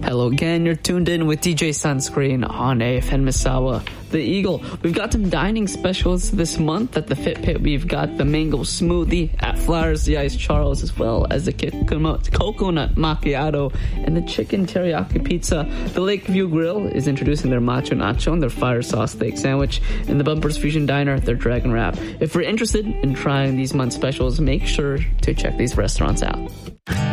Hello again, you're tuned in with DJ Sunscreen on AFN Misawa. The Eagle, we've got some dining specials this month at the Fit Pit. We've got the mango smoothie at Flowers, the Ice Charles, as well as the coconut macchiato and the chicken teriyaki pizza. The Lakeview Grill is introducing their macho nacho and their fire sauce steak sandwich. In the Bumpers Fusion Diner, their dragon wrap. If you're interested in trying these month specials, make sure to check these restaurants out.